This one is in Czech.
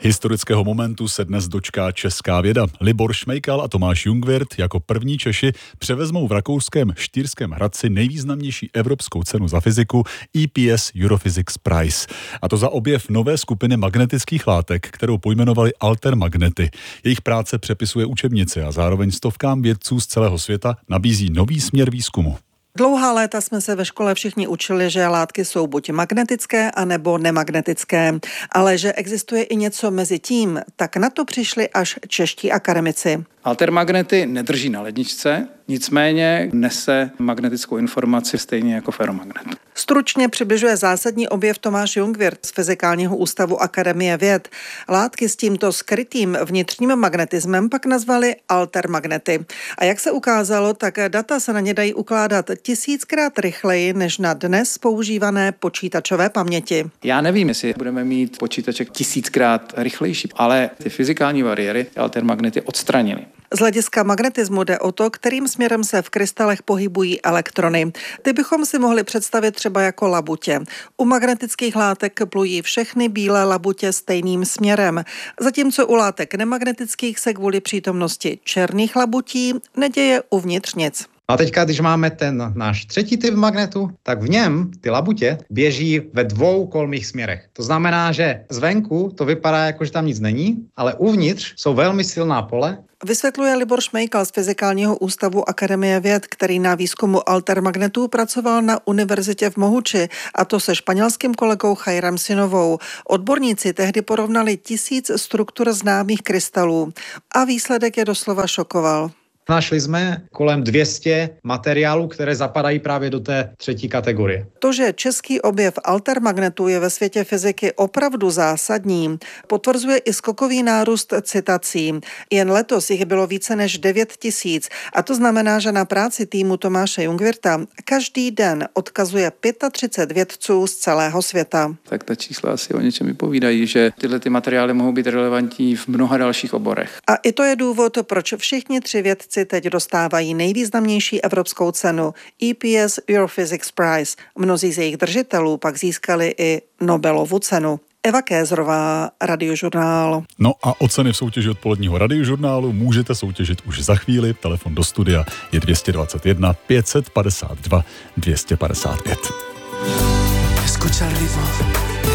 Historického momentu se dnes dočká česká věda. Libor Šmejkal a Tomáš Jungwirth jako první Češi převezmou v rakouském Štýrském Hradci nejvýznamnější evropskou cenu za fyziku EPS Europhysics Prize. A to za objev nové skupiny magnetických látek, kterou pojmenovali altermagnety. Jejich práce přepisuje učebnice a zároveň stovkám vědců z celého světa nabízí nový směr výzkumu. Dlouhá léta jsme se ve škole všichni učili, že látky jsou buď magnetické, anebo nemagnetické. Ale že existuje i něco mezi tím, tak na to přišli až čeští akademici. Altermagnety nedrží na ledničce, nicméně nese magnetickou informaci stejně jako feromagnet. Stručně přibližuje zásadní objev Tomáš Jungwirth z Fyzikálního ústavu Akademie věd. Látky s tímto skrytým vnitřním magnetismem pak nazvali altermagnety. A jak se ukázalo, tak data se na ně dají ukládat 1000krát rychleji než na dnes používané počítačové paměti. Já nevím, jestli budeme mít počítaček 1000krát rychlejší, ale ty fyzikální bariéry altermagnety odstranily. Z hlediska magnetismu jde o to, kterým směrem se v krystalech pohybují elektrony. Ty bychom si mohli představit třeba jako labutě. U magnetických látek plují všechny bílé labutě stejným směrem, zatímco u látek nemagnetických se kvůli přítomnosti černých labutí neděje uvnitř nic. A teďka, když máme ten náš třetí typ magnetu, tak v něm ty labutě běží ve dvou kolmých směrech. To znamená, že zvenku to vypadá jako, že tam nic není, ale uvnitř jsou velmi silná pole. Vysvětluje Libor Šmejkal z Fyzikálního ústavu Akademie věd, který na výzkumu altermagnetů pracoval na univerzitě v Mohuči, a to se španělským kolegou Jairem Sinovou. Odborníci tehdy porovnali 1000 struktur známých krystalů a výsledek je doslova šokoval. Našli jsme kolem 200 materiálů, které zapadají právě do té třetí kategorie. To, že český objev altermagnetů je ve světě fyziky opravdu zásadní, potvrzuje i skokový nárůst citací. Jen letos jich bylo více než 9000 a to znamená, že na práci týmu Tomáše Jungwirtha každý den odkazuje 35 vědců z celého světa. Tak ta čísla asi o něčem vypovídají, že tyhle ty materiály mohou být relevantní v mnoha dalších oborech. A i to je důvod, proč všichni 3 vědci teď dostávají nejvýznamnější evropskou cenu EPS Europhysics Prize. Mnozí z jejich držitelů pak získali i Nobelovu cenu. Eva Kézrová, Radiožurnál. No a o ceny v soutěži odpoledního Radiožurnálu můžete soutěžit už za chvíli. Telefon do studia je 221 552 255. Escucha el ritmo.